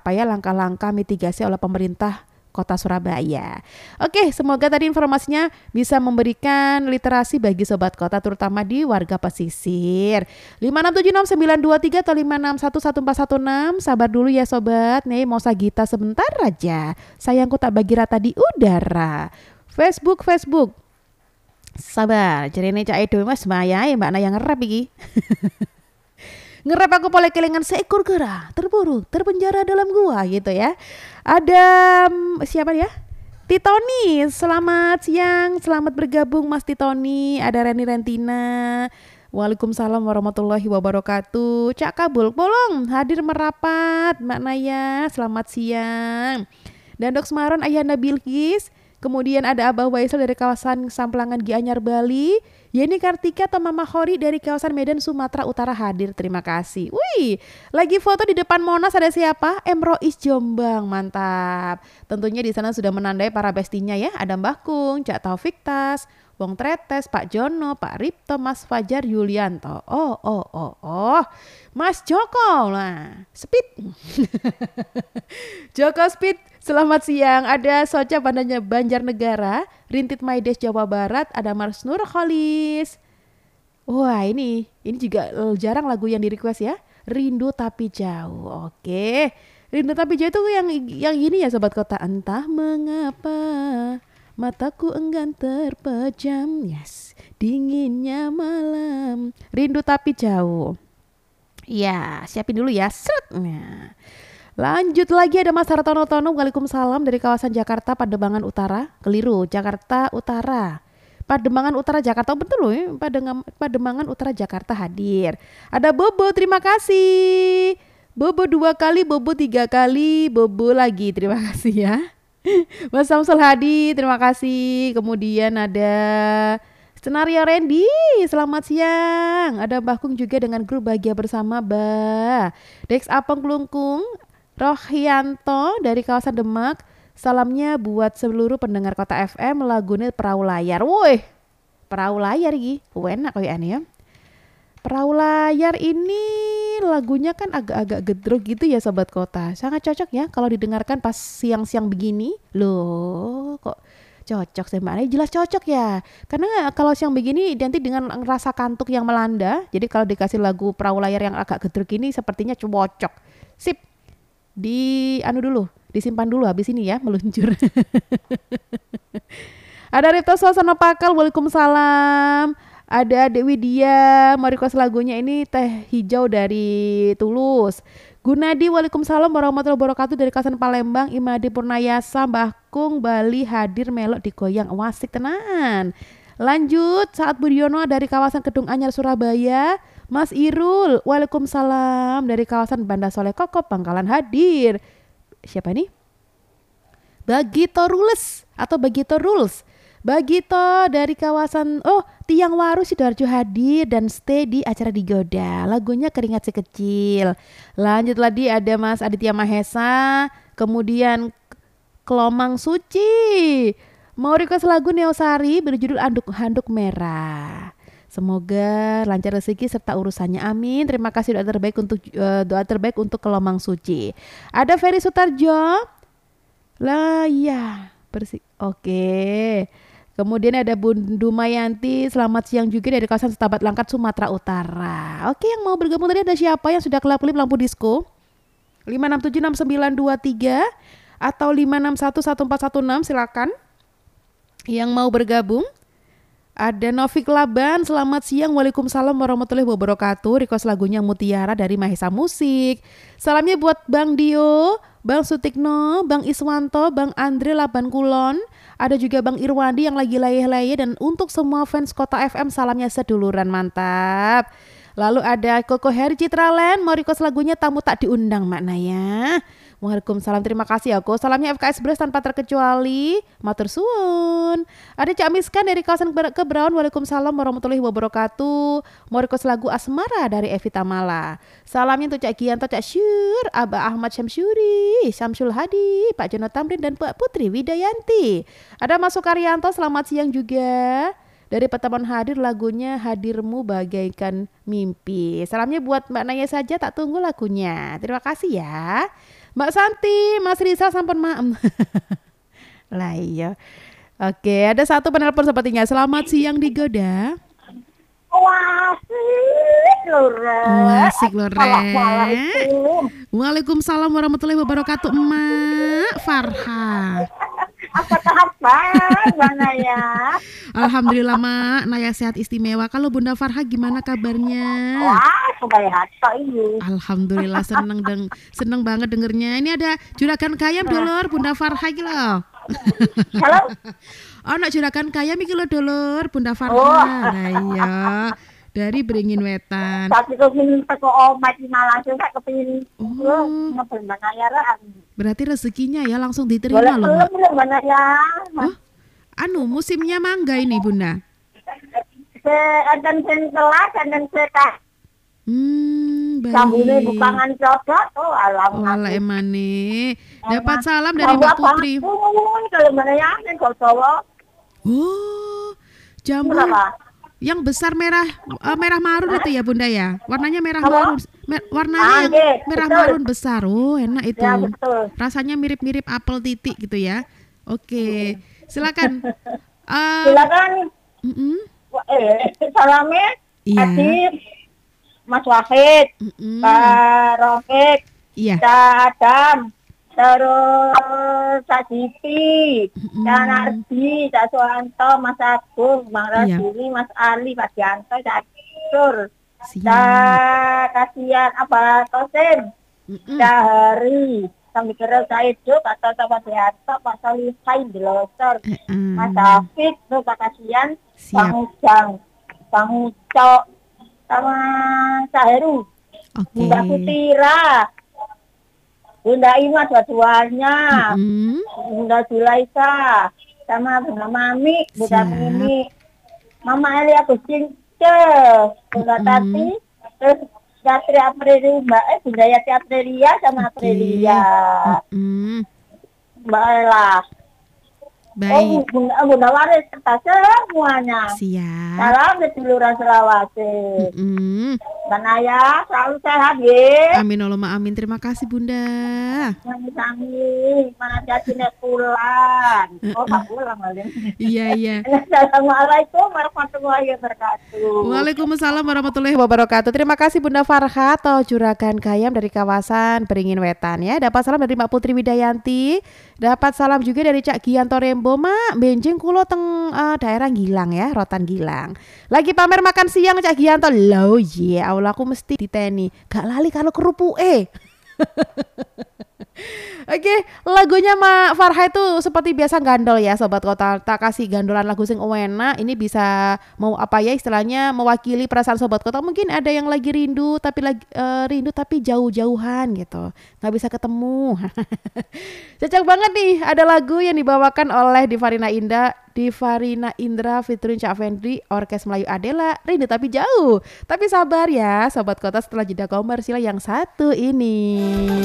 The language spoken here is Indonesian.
apa ya langkah-langkah mitigasi oleh pemerintah Kota Surabaya. Oke, semoga tadi informasinya bisa memberikan literasi bagi sobat kota terutama di warga pesisir. 5676923 atau 5611416. Sabar dulu ya sobat. Nih mau sagita sebentar aja. Sayangku tak bagi rata di udara. Facebook. Sabar, jarene Cak Edo Mas Maya Mbak Naya ngerap iki. Ngerap aku boleh kelingan seekor kera terburu terpenjara dalam gua gitu ya. Ada siapa ya? Titoni, selamat siang, selamat bergabung Mas Titoni. Ada Reni Rentina. Waalaikumsalam warahmatullahi wabarakatuh. Cak Kabul, bolong hadir merapat Mbak Naya, selamat siang. Dan Dok Semaron Ayahanda Bilkis. Kemudian ada Abah Waisal dari kawasan Samplangan Gianyar Bali. Yeni Kartika atau Mama Hori dari kawasan Medan Sumatera Utara hadir. Terima kasih. Wih, lagi foto di depan Monas ada siapa? Emrois Jombang, mantap. Tentunya di sana sudah menandai para bestinya ya. Ada Mbah Kung, Cak Taufik Tas, Wong Tretes, Pak Jono, Pak Ripto, Mas Fajar Yulianto. Oh. Mas Joko lah. Speed. Joko Speed. Selamat siang, ada Soca Bandanya Banjarnegara, Rintit Maides Jawa Barat, ada Mars Nur Khalis. Wah ini juga jarang lagu yang di request ya. Rindu Tapi Jauh. Oke. Rindu Tapi Jauh itu yang ini ya sobat kota. Entah mengapa mataku enggan terpejam. Yes. Dinginnya malam. Rindu Tapi Jauh. Ya, siapin dulu ya. Setnya. Lanjut lagi ada Mas Hartono Tono. Waalaikumsalam dari kawasan Jakarta Pademangan Utara. Keliru, Jakarta Utara. Pademangan Utara Jakarta, betul loh ya. Pademangan Utara Jakarta hadir. Ada Bobo, terima kasih. Bobo 2 kali, Bobo 3 kali, Bobo lagi, terima kasih ya. Mas Samsul Hadi, terima kasih. Kemudian ada Senario Randy, selamat siang. Ada Mbah Kung juga dengan grup Bahagia Bersama Bah. Dex Apeng Klungkung, Rohyanto dari kawasan Demak. Salamnya buat seluruh pendengar Kota FM, lagunya Perahu Layar. Woi, Perahu Layar iki, enak kayaknya ya. Perahu Layar ini lagunya kan agak-agak gedruk gitu ya sobat kota. Sangat cocok ya kalau didengarkan pas siang-siang begini. Loh, kok cocok sih Mbak Naya, jelas cocok ya. Karena kalau siang begini identik dengan rasa kantuk yang melanda. Jadi kalau dikasih lagu Perahu Layar yang agak gedruk ini sepertinya cocok. Sip. Disimpan dulu habis ini ya meluncur. Ada Ripto Suasana Pakal, waalaikumsalam. Ada Dewi Dia, mau request lagunya ini Teh Hijau dari Tulus. Gunadi, waalaikumsalam warahmatullahi wabarakatuh dari kawasan Palembang. Imadi Purnayasa, Mbah Kung Bali hadir melok digoyang wasik tenan. Lanjut, Saat Budiono dari kawasan Kedung Anyar Surabaya. Mas Irul, waalaikumsalam dari kawasan Banda Soleh Kokop Bangkalan hadir. Siapa nih? Bagito Rules atau Bagito Rules. Bagito dari kawasan Tiang Waru Sidoarjo hadir dan stay di acara Digoda. Lagunya Keringat Si Kecil. Lanjut lagi ada Mas Aditya Mahesa, kemudian Kelomang Suci. Mau request lagu Neosari berjudul Handuk Merah. Semoga lancar rezeki serta urusannya, amin. Terima kasih doa terbaik untuk Kelomang Suci. Ada Ferry Sutarjo. Lah ya, bersih. Oke. Kemudian ada Bundu Mayanti, selamat siang juga dari kawasan Setabat Langkat Sumatera Utara. Oke, yang mau bergabung tadi ada siapa yang sudah kelap-kelip lampu disco? 5676923 atau 5611416 silakan. Yang mau bergabung? Ada Novik Laban, selamat siang, waalaikumsalam warahmatullahi wabarakatuh. Request lagunya Mutiara dari Mahesa Musik. Salamnya buat Bang Dio, Bang Sutikno, Bang Iswanto, Bang Andre Laban Kulon. Ada juga Bang Irwandi yang lagi layeh-layeh. Dan untuk semua fans Kota FM salamnya seduluran, mantap. Lalu ada Koko Heri Citraland, mau request lagunya Tamu Tak Diundang Mak Naya. Waalaikumsalam, terima kasih aku. Salamnya FKS Bres tanpa terkecuali. Matur suwun. Ada Cak Miskan dari kawasan Kebraun. Waalaikumsalam warahmatullahi wabarakatuh. Mau request lagu Asmara dari Evi Tamala. Salamnya untuk Cak Gianto, Cak Syur, Abah Ahmad Syamsyuri, Syamsul Hadi, Pak Jono Tamrin dan Pak Putri Widayanti. Ada Mas Sukaryanto, selamat siang juga. Dari Petamon hadir lagunya Hadirmu Bagaikan Mimpi. Salamnya buat Mbak Naya saja, tak tunggu lagunya. Terima kasih ya. Mbak Santi, Mas Rizal sampun maem. Lah iya. Oke, ada satu penelpon sepertinya. Selamat siang digoda. Wah, asik lho, Wah, Rek. asik loh, Rek. Assalamualaikum. Waalaikumsalam warahmatullahi wabarakatuh, Emak Farha. Apa kabar, Bang ya? Alhamdulillah, Mak. Naya sehat istimewa. Kalau Bunda Farha gimana kabarnya? Wah, kebayang ini. Alhamdulillah, seneng banget dengernya. Ini ada juragan kayam dulur Bunda Farha iki lho. Halo? Ono juragan kayam iki lho dulur Bunda Farha. Oh. Nah iya. Dari Beringin Wetan. Saat itu kepingin teko omat di Malang, saya kepingin ngepel Bang ya, Rek. Berarti rezekinya ya langsung diterima Boleh loh, Mak. belum Bang ya? Oh, anu musimnya mangga ini, Bunda. Dan kelas, dan saya Baik. sambune bukangan cocok. Oh, Wala emane. Dapat salam dari Mbak Putri. Kalau Bang ya, kok tahu. Oh, jambu Berapa? yang besar merah marun itu ya Bunda ya. Warnanya merah Apa? marun. Warnanya yang Oke, merah betul. marun besar. Oh, enak itu. Ya, betul. Rasanya mirip-mirip apel titik gitu ya. Oke. Silakan. Silakan. Mm-mm. Salamnya Iya. Adit, Mas Wahid, Mm-mm. Pak Rofik, Iya. Kak Adam, terus Kak Siti, Kak Nardi, Kak Suwanto, Mas Agung, Bang Iya. Rasuli, Mas Ali, Pak Dianto, Kak Sur, Siap. Kak Kasian, Abah Tosim, Mm-mm. Kak Hari, Kami kira Kak Edo, Kak Toto, Pak Dianto, Pak Solihain, Delosor, Mas David, tuh Kak Kasian, Siap. Bang Ujang, Bang Ucok, sama Kak Heru, Oke. Bunda Putira, Bunda Ima dua-duanya, Mm-mm. Bunda Zulaika, sama Bunda Mami, Bunda Siap. Mimi, Mama Elia Gustince, Bunda Tati, terus Yatri Aprilia, Bunda Yati Aprilia sama Oke. Aprilia, Mm-mm. Mbak Ella. Baik. Bunda Waris, serta semuanya. Siap. Salam di Lurah Selawase. Mm-mm. Dan ayah selalu sehat ya. Amin Allahumma amin. Terima kasih Bunda. Sami-sami, mana jadi nek pulang. Oh, tak pulang kali. Iya iya. Assalamualaikum warahmatullahi wabarakatuh. Waalaikumsalam warahmatullahi wabarakatuh. Terima kasih Bunda Farha atau juragan kayam dari kawasan Beringin Wetan ya. Dapat salam dari Mbak Putri Widayanti. Dapat salam juga dari Cak Gianto Rembo, Mak. Benjing kulo teng daerah Gilang ya, Rotan Gilang. Lagi pamer makan siang Cak Gianto. Loh ye, Allah aku mesti diteni. Gak lali kalau kerupuk Oke, lagunya Mak Farha itu seperti biasa gandol ya Sobat Kota. Tak kasih gandolan lagu sing enak. Ini bisa mau apa ya istilahnya mewakili perasaan Sobat Kota. Mungkin ada yang lagi rindu tapi jauh-jauhan gitu. Nggak bisa ketemu. Cocok banget nih. Ada lagu yang dibawakan oleh Divarina Indra featuring Cak Fendri, Orkes Melayu Adela, Rindu Tapi Jauh. Tapi sabar ya Sobat Kota, setelah jeda komersial yang satu ini.